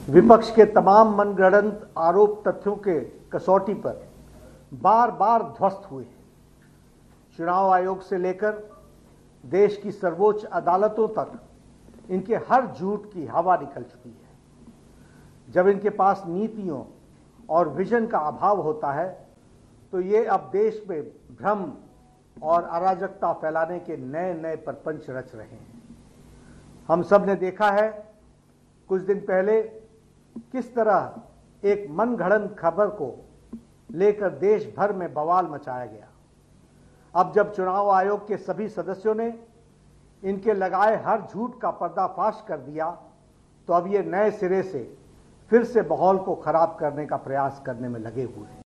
विपक्ष के तमाम मनगढ़ंत आरोप तथ्यों के कसौटी पर बार बार ध्वस्त हुए हैं। चुनाव आयोग से लेकर देश की सर्वोच्च अदालतों तक इनके हर झूठ की हवा निकल चुकी है। जब इनके पास नीतियों और विजन का अभाव होता है तो ये अब देश में भ्रम और अराजकता फैलाने के नए नए प्रपंच रच रहे हैं। हम सब ने देखा है कुछ दिन पहले किस तरह एक मनगढ़ंत खबर को लेकर देश भर में बवाल मचाया गया। अब जब चुनाव आयोग के सभी सदस्यों ने इनके लगाए हर झूठ का पर्दाफाश कर दिया तो अब ये नए सिरे से फिर से माहौल को खराब करने का प्रयास करने में लगे हुए हैं।